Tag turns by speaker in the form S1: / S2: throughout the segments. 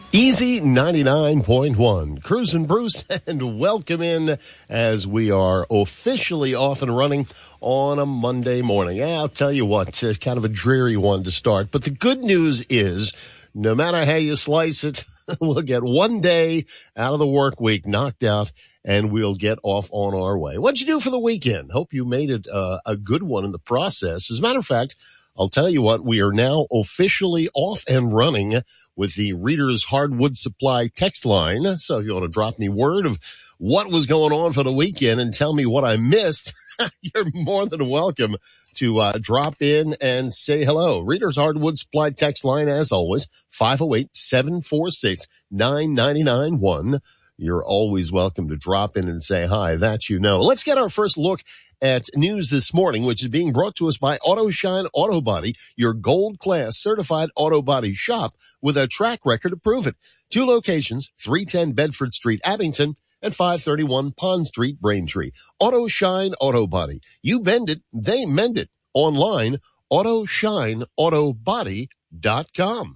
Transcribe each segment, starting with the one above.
S1: Easy 99.1. Cruz and Bruce, and welcome in as we are officially off and running on a Monday morning. Yeah, I'll tell you what, it's kind of a dreary one to start. But the good news is, no matter how you slice it, we'll get one day out of the work week knocked out, and we'll get off on our way. What'd you do for the weekend? Hope you made it a good one in the process. As a matter of fact, I'll tell you what, we are now officially off and running with the Reader's Hardwood Supply text line. So if you want to drop me word of what was going on for the weekend and tell me what I missed, you're more than welcome to drop in and say hello. Reader's Hardwood Supply text line, as always, 508-746-9991. You're always welcome to drop in and say hi. That you know. Let's get our first look at news this morning, which is being brought to us by AutoShine Auto Body, your gold class certified auto body shop with a track record to prove it. 2 locations, 310 Bedford Street, Abington, and 531 Pond Street, Braintree. AutoShine Auto Body. You bend it, they mend it. Online, AutoShineAutoBody.com.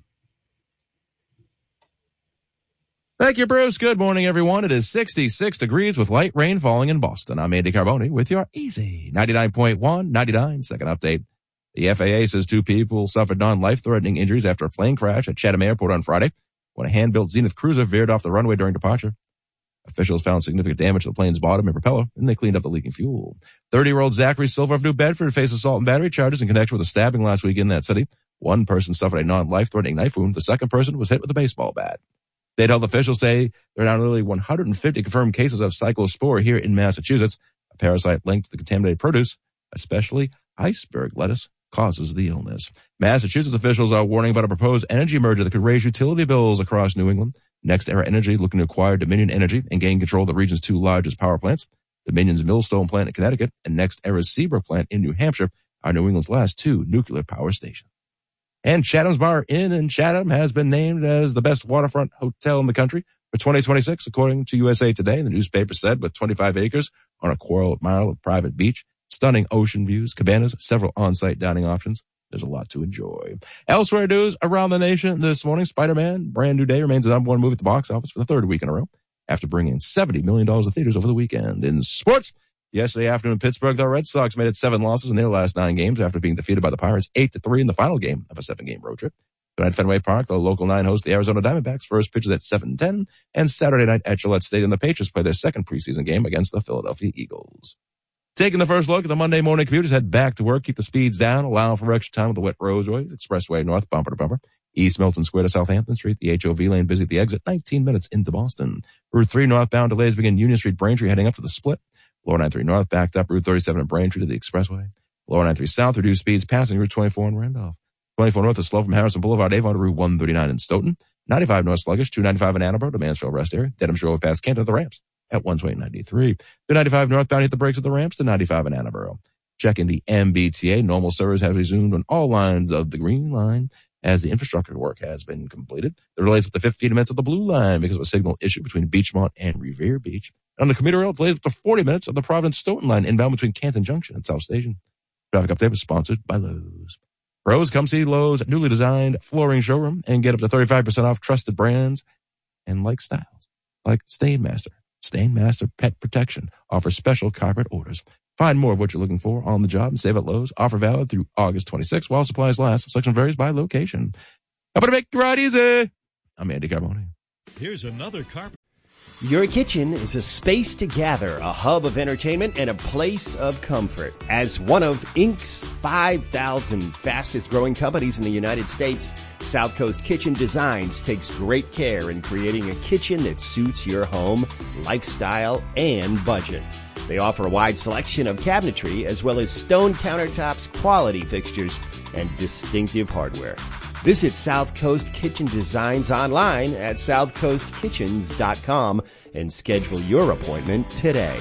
S2: Thank you, Bruce. Good morning, everyone. It is 66 degrees with light rain falling in Boston. I'm Andy Carboni with your Easy 99.1, 99 second update. The FAA says 2 people suffered non-life-threatening injuries after a plane crash at Chatham Airport on Friday when a hand-built Zenith cruiser veered off the runway during departure. Officials found significant damage to the plane's bottom and propeller, and they cleaned up the leaking fuel. 30-year-old Zachary Silver of New Bedford faced assault and battery charges in connection with a stabbing last week in that city. One person suffered a non-life-threatening knife wound. The second person was hit with a baseball bat. State health officials say there are now nearly 150 confirmed cases of cyclospora here in Massachusetts. A parasite linked to the contaminated produce, especially iceberg lettuce, causes the illness. Massachusetts officials are warning about a proposed energy merger that could raise utility bills across New England. NextEra Energy looking to acquire Dominion Energy and gain control of the region's 2 largest power plants. Dominion's Millstone plant in Connecticut and NextEra's Seabrook plant in New Hampshire are New England's last 2 nuclear power stations. And Chatham's Bar Inn in Chatham has been named as the best waterfront hotel in the country for 2026, according to USA Today. The newspaper said with 25 acres on a quarter mile of private beach, stunning ocean views, cabanas, several on-site dining options. There's a lot to enjoy. Elsewhere news around the nation this morning, Spider-Man, Brand New Day remains the number 1 movie at the box office for the 3rd week in a row after bringing in $70 million to theaters over the weekend. In sports, yesterday afternoon in Pittsburgh, the Red Sox made it 7 losses in their last 9 games after being defeated by the Pirates 8-3 in the final game of a 7-game road trip. Tonight at Fenway Park, the local 9 hosts the Arizona Diamondbacks. First pitch is at 7:10, and Saturday night at Gillette Stadium, the Patriots play their 2nd preseason game against the Philadelphia Eagles. Taking the first look at the Monday morning commuters, head back to work, keep the speeds down, allow for extra time with the wet roadways, Expressway North, bumper to bumper. East Milton Square to Southampton Street, the HOV lane busy at the exit, 19 minutes into Boston. Route 3 northbound delays begin Union Street, Braintree, heading up to the split. Lower 93 north backed up Route 37 in Braintree to the Expressway. Lower 93 south reduced speeds passing Route 24 in Randolph. 24 north is slow from Harrison Boulevard Avon to Route 139 in Stoughton. 95 north sluggish, 295 in Annabelle to Mansfield Rest Area. Dedham Shore past Canton at the ramps at 128.93. 295 northbound hit the brakes at the ramps to 95 in Annabelle. Checking the MBTA, normal service has resumed on all lines of the Green Line as the infrastructure work has been completed. The delays up to 15 minutes of the Blue Line because of a signal issue between Beachmont and Revere Beach. On the commuter rail, delays up to 40 minutes of the Providence-Stoughton line inbound between Canton Junction and South Station. Traffic update was sponsored by Lowe's. Pros, come see Lowe's newly designed flooring showroom and get up to 35% off trusted brands and like styles, like Stainmaster. Stainmaster Pet Protection offers special carpet orders. Find more of what you're looking for on the job and save at Lowe's. Offer valid through August 26th while supplies last. Selection varies by location. How about to make it right easy? I'm Andy Carboni.
S3: Here's another carpet.
S4: Your kitchen is a space to gather, a hub of entertainment, and a place of comfort. As one of Inc.'s 5,000 fastest growing companies in the United States, South Coast Kitchen Designs takes great care in creating a kitchen that suits your home, lifestyle, and budget. They offer a wide selection of cabinetry as well as stone countertops, quality fixtures, and distinctive hardware. Visit South Coast Kitchen Designs online at southcoastkitchens.com and schedule your appointment today.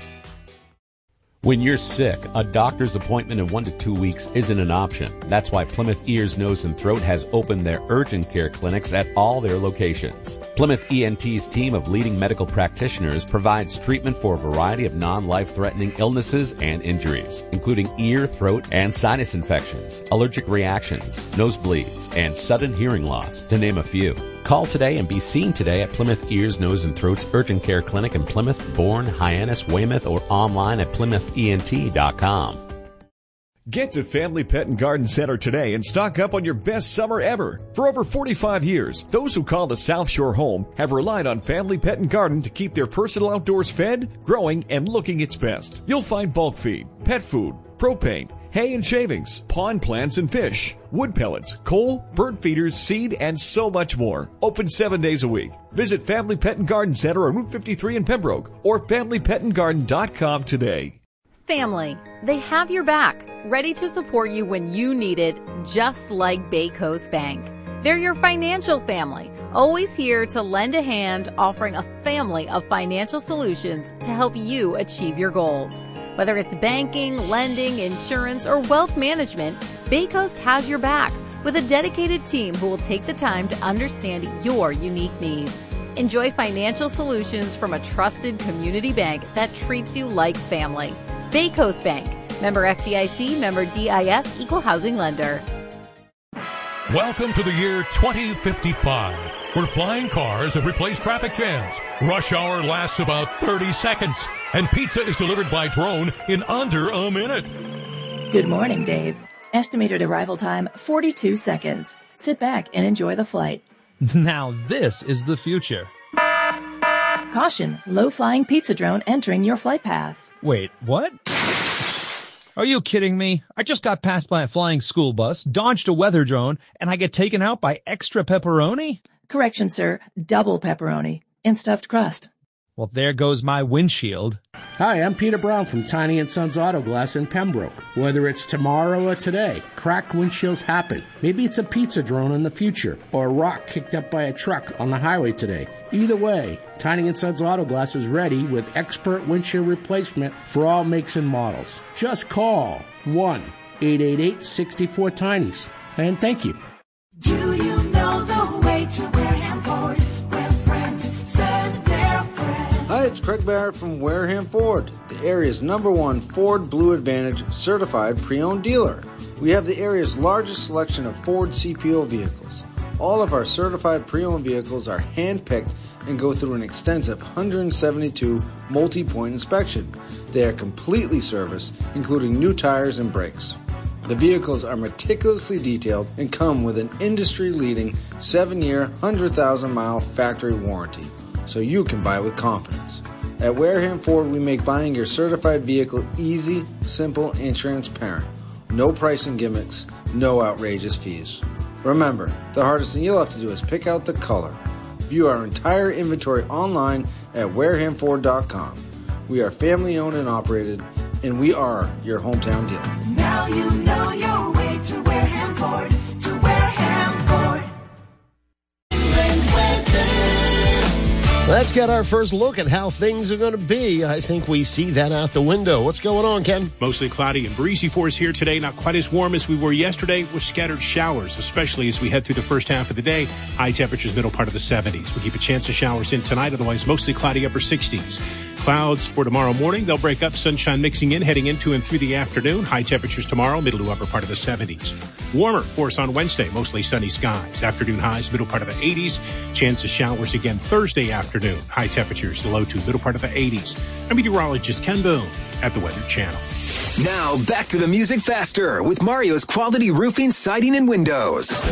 S5: When you're sick, a doctor's appointment in 1 to 2 weeks isn't an option. That's why Plymouth Ears, Nose, and Throat has opened their urgent care clinics at all their locations. Plymouth ENT's team of leading medical practitioners provides treatment for a variety of non-life-threatening illnesses and injuries, including ear, throat, and sinus infections, allergic reactions, nosebleeds, and sudden hearing loss, to name a few. Call today and be seen today at Plymouth Ears, Nose, and Throat's Urgent Care Clinic in Plymouth, Bourne, Hyannis, Weymouth, or online at PlymouthENT.com.
S6: Get to Family Pet and Garden Center today and stock up on your best summer ever. For over 45 years, those who call the South Shore home have relied on Family Pet and Garden to keep their personal outdoors fed, growing, and looking its best. You'll find bulk feed, pet food, propane, hay and shavings, pond plants and fish, wood pellets, coal, bird feeders, seed, and so much more. Open 7 days a week. Visit Family Pet and Garden Center on Route 53 in Pembroke or FamilyPetandGarden.com today.
S7: Family. They have your back, ready to support you when you need it, just like Bay Coast Bank. They're your financial family, always here to lend a hand, offering a family of financial solutions to help you achieve your goals. Whether it's banking, lending, insurance, or wealth management, Bay Coast has your back with a dedicated team who will take the time to understand your unique needs. Enjoy financial solutions from a trusted community bank that treats you like family. Bay Coast Bank, member FDIC, member DIF, equal housing lender.
S3: Welcome to the year 2055, where flying cars have replaced traffic jams. Rush hour lasts about 30 seconds, and pizza is delivered by drone in under a minute.
S8: Good morning, Dave. Estimated arrival time, 42 seconds. Sit back and enjoy the flight.
S9: Now this is the future.
S8: Caution, low-flying pizza drone entering your flight path.
S9: Wait, what? Are you kidding me? I just got passed by a flying school bus, dodged a weather drone, and I get taken out by extra pepperoni?
S8: Correction, sir. Double pepperoni and stuffed crust.
S9: Well, there goes my windshield.
S10: Hi, I'm Peter Brown from Tiny & Sons Auto Glass in Pembroke. Whether it's tomorrow or today, cracked windshields happen. Maybe it's a pizza drone in the future, or a rock kicked up by a truck on the highway today. Either way, Tiny & Sons Auto Glass is ready with expert windshield replacement for all makes and models. Just call 1-888-64-TINIES. And thank you.
S11: Do you know the way to Wareham Ford, where friends send their friends?
S12: Hi, it's Craig Barrett from Wareham Ford, the area's #1 Ford Blue Advantage certified pre-owned dealer. We have the area's largest selection of Ford CPO vehicles. All of our certified pre-owned vehicles are hand-picked and go through an extensive 172 multi-point inspection. They are completely serviced, including new tires and brakes. The vehicles are meticulously detailed and come with an industry-leading 7-year, 100,000-mile factory warranty, so you can buy with confidence. At Wareham Ford, we make buying your certified vehicle easy, simple, and transparent. No pricing gimmicks, no outrageous fees. Remember, the hardest thing you'll have to do is pick out the color. View our entire inventory online at warehamford.com. We are family-owned and operated, and we are your hometown dealer.
S11: Now you know your way to Wareham Ford, to Wareham Ford.
S1: Let's get our first look at how things are going to be. I think we see that out the window. What's going on, Ken?
S13: Mostly cloudy and breezy for us here today. Not quite as warm as we were yesterday with scattered showers, especially as we head through the first half of the day. High temperatures, middle part of the 70s. We keep a chance of showers in tonight, otherwise mostly cloudy, upper 60s. Clouds for tomorrow morning. They'll break up, sunshine mixing in, heading into and through the afternoon. High temperatures tomorrow, middle to upper part of the 70s. Warmer for us on Wednesday, mostly sunny skies. Afternoon highs, middle part of the 80s. Chance of showers again Thursday afternoon. High temperatures, low to middle part of the 80s. I'm meteorologist Ken Boone at the Weather Channel.
S14: Now back to the music faster with Mario's Quality Roofing, Siding, and Windows.